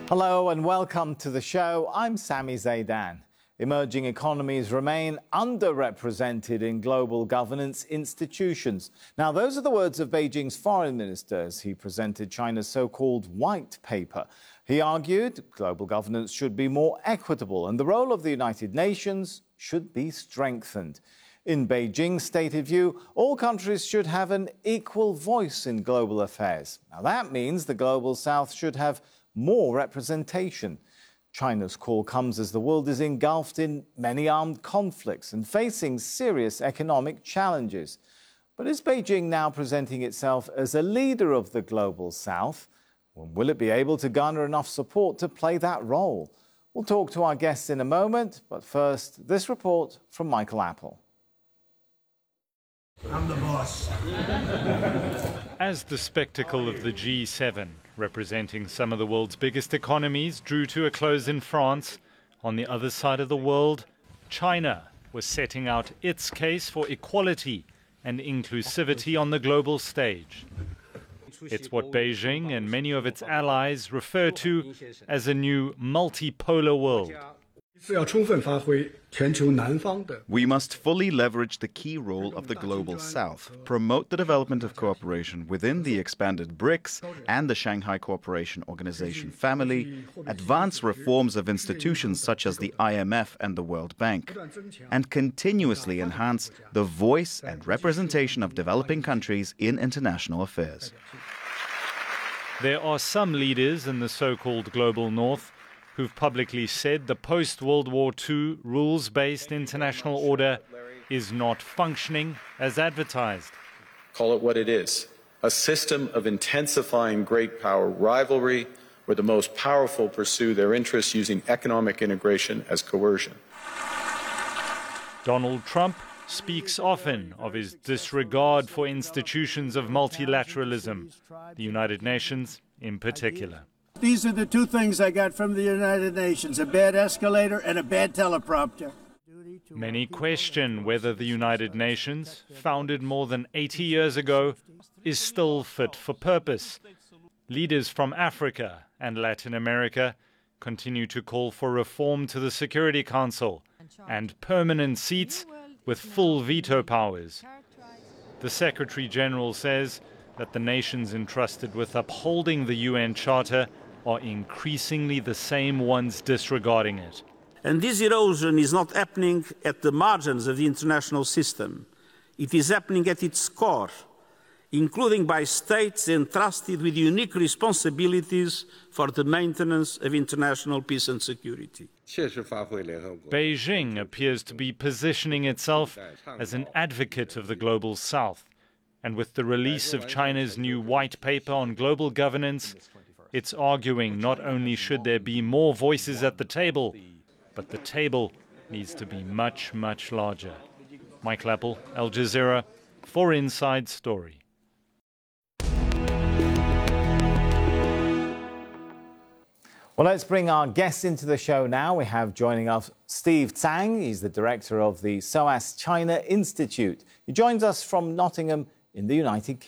Hello and welcome to the show. I'm Sami Zaidan. Emerging economies remain underrepresented in global governance institutions. Now, those are the words of Beijing's foreign minister as he presented China's so-called white paper. He argued global governance should be more equitable and the role of the United Nations should be strengthened. In Beijing's stated view, all countries should have an equal voice in global affairs. Now, that means the global south should have more representation. China's call comes as the world is engulfed in many armed conflicts and facing serious economic challenges. But is Beijing now presenting itself as a leader of the global south? When will it be able to garner enough support to play that role? We'll talk to our guests in a moment, but first, this report from Michael Apple. I'm the boss. As the spectacle of the G7, representing some of the world's biggest economies, drew to a close in France, on the other side of the world, China was setting out its case for equality and inclusivity on the global stage. It's what Beijing and many of its allies refer to as a new multipolar world. We must fully leverage the key role of the global south, promote the development of cooperation within the expanded BRICS and the Shanghai Cooperation Organization family, advance reforms of institutions such as the IMF and the World Bank, and continuously enhance the voice and representation of developing countries in international affairs. There are some leaders in the so-called global north who've publicly said the post-World War II rules-based international order is not functioning as advertised. Call it what it is, a system of intensifying great power rivalry where the most powerful pursue their interests using economic integration as coercion. Donald Trump speaks often of his disregard for institutions of multilateralism, the United Nations in particular. These are the two things I got from the United Nations, a bad escalator and a bad teleprompter. Many question whether the United Nations, founded more than 80 years ago, is still fit for purpose. Leaders from Africa and Latin America continue to call for reform to the Security Council and permanent seats with full veto powers. The Secretary General says that the nations entrusted with upholding the UN Charter are increasingly the same ones disregarding it. And this erosion is not happening at the margins of the international system. It is happening at its core, including by states entrusted with unique responsibilities for the maintenance of international peace and security. Beijing appears to be positioning itself as an advocate of the global south. And with the release of China's new white paper on global governance, it's arguing not only should there be more voices at the table, but the table needs to be much, much larger. Michael Apple, Al Jazeera, for Inside Story. Well, let's bring our guests into the show now. We have joining us Steve Tsang. He's the director of the SOAS China Institute. He joins us from Nottingham in the United Kingdom.